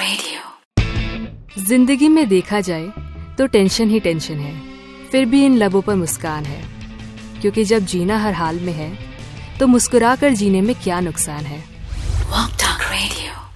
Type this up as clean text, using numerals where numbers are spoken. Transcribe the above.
Radio. जिंदगी में देखा जाए तो टेंशन ही टेंशन है, फिर भी इन लबों पर मुस्कान है, क्योंकि जब जीना हर हाल में है तो मुस्कुरा कर जीने में क्या नुकसान है। Walk talk radio.